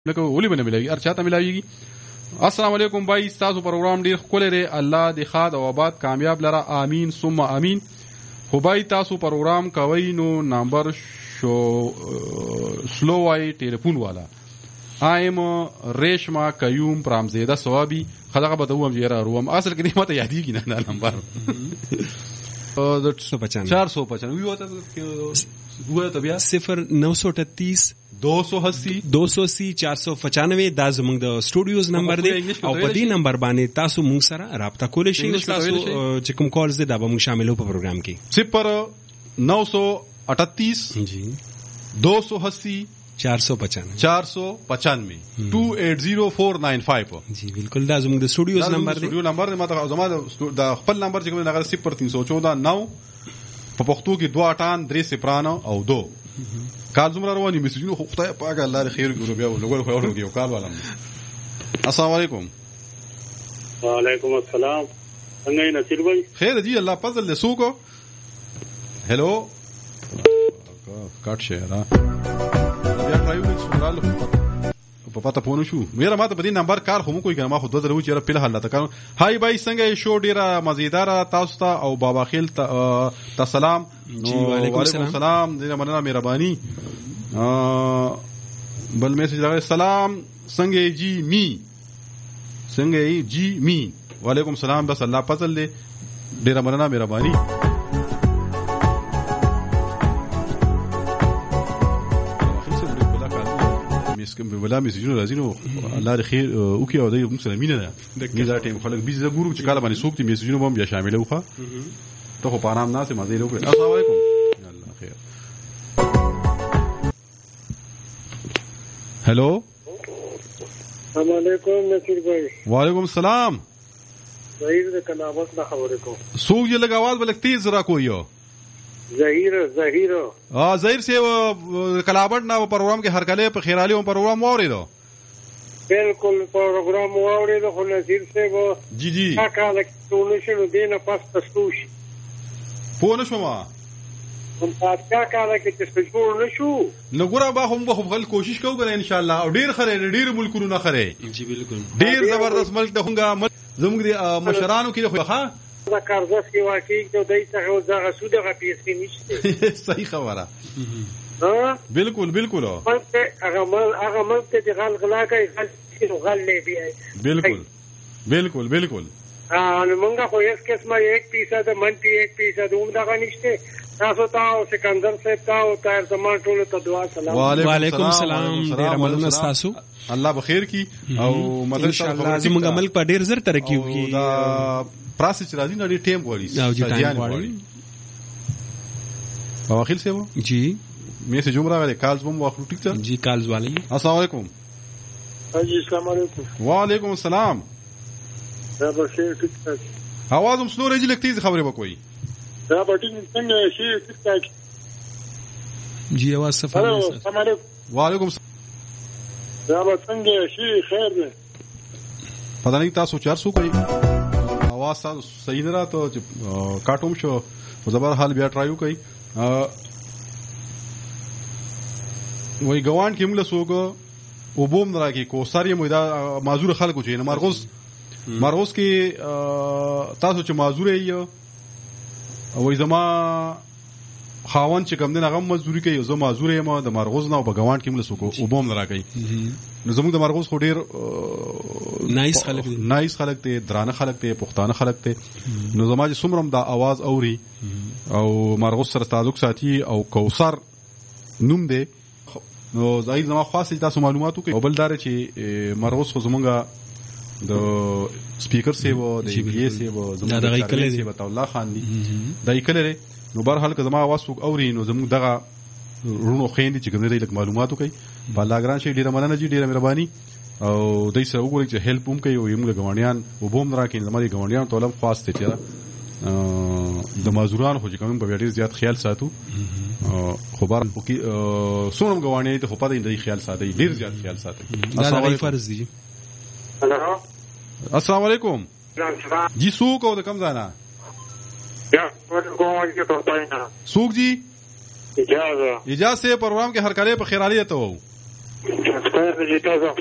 لکه ولې باندې ملایي هر چاته ملایي. السلام علیکم بھائی، تاسو پروګرام ډیر ښکلی دی، الله دې ښاد او آباد کامیاب لره، امین ثم امین. خو بھائی تاسو پروګرام کوي نو نمبر شو سلو وای ټلیفون والا ایم ریشما قیوم پرامزیده ثوابی خدغه به دوم جیرا روم اصل کې ماته یادېږي نه نمبر 495 وي ته بیا 0938 280 495 دا زموږ د سټوډیوز نمبر دی او په دې نمبر باندې تاسو موږ سره رابطه کولی شئ. تاسو چې کوم کالز دي دا به موږ شاملو په پروګرام کې 0938 جی 280 495 280495 جی بالکل دا زموږ د سټوډیوز نمبر دی. سټوډیو نمبر ماته زموږ د خپل نمبر چې کوم هغه 0314 9 په پښتو کې 283 او 2 کال زموږ رواني میسجونه خو خدای پاک الله خیر ګورو بیا لګول خو اورو کال والم. السلام علیکم. وعلیکم السلام. څنګه یې نصیر بھائی؟ خیر دی الله فضل له سوکو. هلو کاټ شه را بیا ټرایو سوال په پتا پونه شو میرا ماته په دې نمبر کار خو مو کوئی کنه ما خو دوه درو چې په حالت کار. هاي بھائی څنګه شو ډیره مزیدار تاسو ته او بابا خیل ته سلام. وعلیکم السلام دې مننه مهرباني. بل میسج راغی سلام څنګه جی می څنګه جی می وعلیکم السلام بس الله فضل دې ډیره مننه مهرباني. ولا میسجونه راځي نو الله دې خیر او کې او دې مسلمانینه ده دا ټیم خلک بيزه ګورو چې کله باندې سوکتي میسجونه هم بیا شامل وخه ته خو پارام ناسه مزه لرو. السلام علیکم. الله خیر. هلو السلام علیکم نصیر بھائی. وعلیکم السلام. ظهیر د کلابت نه خبرې کوم. سوق یې لګ आवाज بلک تیز را کویو. ظهیر ظهیر سے کلابٹ نہ پروگرام کے ہر کلے په خیرالی او پروگرام واوریدو. بالکل پروگرام واوریدو خو نصیر سے وہ جی جی کا کال ټونشن دینه پاس تاسوش پونه شوما هم تاسو کا کال کې تاسو نشو نو ګورا با هم به خپل کوشش کوو کنه ان شاء الله او ډیر خره ډیر ملکونو نه خره. جی بالکل ډیر زبردست ملک ته هغه زموږ د مشرانو کې خو ښه دا کارزس کې واقعي ته دای څنګه زغه سوده غ پیسې نشته. صحیح خبره. ها بالکل بالکل هغه مل ته غل غلا کوي غل نه بي. بالکل بالکل بالکل. نو مونږه خو یو قسمه 1% منفي 1% عمره نشته. تاسو ته او سکندر صاحب ته او طاهر زمان ټول ته دعا سلام. وعلیکم السلام. ډیر مننه تاسو الله بخیر کی او مدد ان شاء الله زموږ ملک په ډیر زر ترقی وکړي. دا پروسس راځي نو ډیر ټیم غواړي او ټایم غواړي. بابا خیل سے جی میسج عمره غلي کالز بم واخلو ټیک ته جی کالز والی. السلام علیکم. جی السلام علیکم. وعلیکم السلام. دا بخیر ټیک ټاک. आवाज هم سلو رہی لگتی ہے خبریں بکوئی. دا بټینګ څنګه شي ټیک ټاک جی आवाज صفا ہے. السلام علیکم. وعلیکم السلام. دا څنګه شي خیر ده پتہ نہیں تاسو 400 کوي आवाज تاسو صحیح نه راته کاټوم شو زبر حال بیا ټرایو کوي. وای ګوان کې موږ سوګو وبوم راکی کو ساری مودا معذور خلکو چې مرغوز کې تاسو چې معذور یې او زما خاون چې کوم دین هغه مزدوري کوي زما معذور یم د مرغوز نه په ګوان کې موږ سوګو وبوم راکی. نو زموږ د مرغوز خو ډیر نایس خلک ته درانه خلک ته پښتانه خلک ته. نو زما چې څومره د आवाज اوري او مرغوز سره تعلق ساتي او کوثر نوم دی نو زای زما خاصه تاسو معلوماتو کوي. او بل دار چې مرغوز خو زمونږه د سپیکر سی وو د ای سی وو زمونږ د غیکل سی وو الله خان دی دای کله نو بهر حال که زما आवाज څوک اوري نو زمونږ دغه رونو خېندي چې کوم دی لک معلوماتو کوي. بالا ګران شي ډیره مننه جی ډیره مهرباني او دای سره وګورئ چې هیلپ هم کوي او موږ غوڼیان وبوم راکې زماري غوڼیان ټولم خاص ته چې د مازوران خو چې کوم په ډیر زیات خیال ساتو خو بار کې سونم غوڼی ته خو پاتې دی خیال ساتي ډیر زیات خیال ساتي. السلام علیکم. فرض دی. هلو السلام علیکم. جی سوق او د کم ځانا یا ورګوم کې ته پاینه سوق جی اجازه سے پروگرام کے ہر کلے پر خیرالی تو خیر دی تاسو